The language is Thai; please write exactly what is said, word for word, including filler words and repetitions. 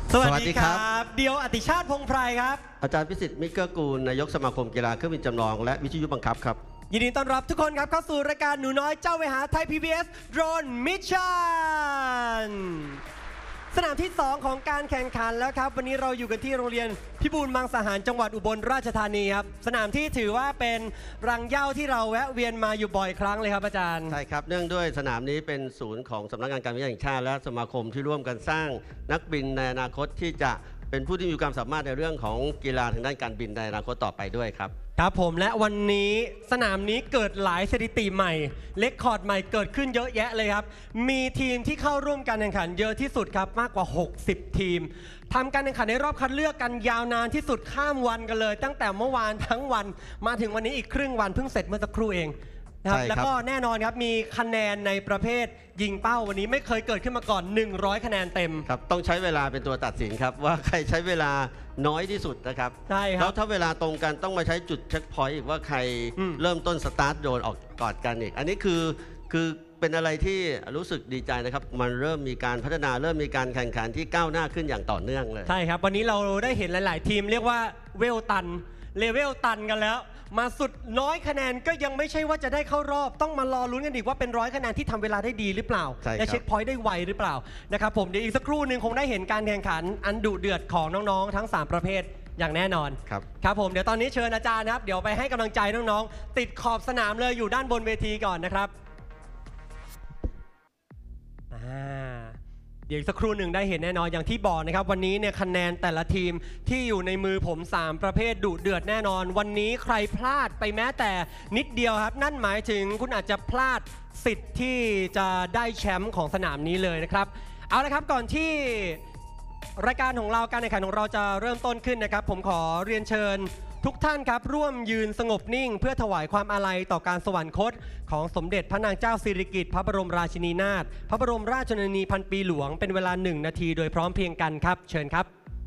สวัสดีครับเดียวอติชาติพงไพรครับอาจารย์พิสิทธิ์มิเกอร์กูลนายกสมาคมกีฬาเครื่องบินจำลองและวิทยุบังคับครับยินดีต้อนรับทุกคนครับเข้าสู่รายการหนูน้อยเจ้าเวหาไทย พี บี เอส โดรนมิชชั่นสนามที่สองของการแข่งขันแล้วครับวันนี้เราอยู่กันที่โรงเรียนพิบูลมังสาหารจังหวัดอุบลราชธานีครับสนามที่ถือว่าเป็นรังเหย้าที่เราแวะเวียนมาอยู่บ่อยครั้งเลยครับอาจารย์ใช่ครับเนื่องด้วยสนามนี้เป็นศูนย์ของสำนักงานการบินแห่งชาติและสมาคมที่ร่วมกันสร้างนักบินในอนาคตที่จะเป็นผู้ที่มีความสามารถในเรื่องของกีฬาทางด้านการบินในอนาคตต่อไปด้วยครับครับผมและวันนี้สนามนี้เกิดหลายสถิติใหม่เรคคอร์ดใหม่เกิดขึ้นเยอะแยะเลยครับมีทีมที่เข้าร่วมการแข่งขันเยอะที่สุดครับมากกว่าหกสิบทีมทำการแข่งขันในรอบคัดเลือกกันยาวนานที่สุดข้ามวันกันเลยตั้งแต่เมื่อวานทั้งวันมาถึงวันนี้อีกครึ่งวันเพิ่งเสร็จเมื่อสักครู่เองนะครับแล้วก็แน่นอนครับมีคะแนนในประเภทยิงเป้าวันนี้ไม่เคยเกิดขึ้นมาก่อนหนึ่งร้อยคะแนนเต็มครับต้องใช้เวลาเป็นตัวตัดสินครับว่าใครใช้เวลาน้อยที่สุดนะครับใช่ครับแล้วถ้าเวลาตรงกันต้องมาใช้จุดเช็คพอยต์อีกว่าใครเริ่มต้นสตาร์ทโดนออกก่อนกันอีกอันนี้คือคือเป็นอะไรที่รู้สึกดีใจนะครับมันเริ่มมีการพัฒนาเริ่มมีการแข่งขันที่ก้าวหน้าขึ้นอย่างต่อเนื่องเลยใช่ครับวันนี้เราได้เห็นหลายๆทีมเรียกว่าเวลตันเลเวลตันกันแล้วมาสุดน้อยคะแนนก็ยังไม่ใช่ว่าจะได้เข้ารอบต้องมารอลุ้นกันอีกว่าเป็นร้อยคะแนนที่ทำเวลาได้ดีหรือเปล่าและเช็คพอยต์ได้ไวหรือเปล่านะครับผมเดี๋ยวอีกสักครู่หนึ่งคงได้เห็นการแข่งขันอันดุเดือดของน้องๆทั้งสามประเภทอย่างแน่นอนครับครับผมเดี๋ยวตอนนี้เชิญอาจารย์ครับเดี๋ยวไปให้กำลังใจน้องๆติดขอบสนามเลยอยู่ด้านบนเวทีก่อนนะครับเดี๋ยวสักครู่หนึ่งได้เห็นแน่นอนอย่างที่บอกนะครับวันนี้เนี่ยคะแนนแต่ละทีมที่อยู่ในมือผมสามประเภทดุเดือดแน่นอนวันนี้ใครพลาดไปแม้แต่นิดเดียวครับนั่นหมายถึงคุณอาจจะพลาดสิทธิ์ที่จะได้แชมป์ของสนามนี้เลยนะครับเอาละครับก่อนที่รายการของเราการแข่งขันของเราจะเริ่มต้นขึ้นนะครับผมขอเรียนเชิญทุกท่านครับร่วมยืนสงบนิ่งเพื่อถวายความอาลัยต่อการสวรรคตของสมเด็จพระนางเจ้าสิริกิติ์พระบรมราชินีนาถพระบรมราชชนนีพันปีหลวงเป็นเวลาหนึ่งนาทีโดยพร้อมเพรียงกันครับเชิญครับ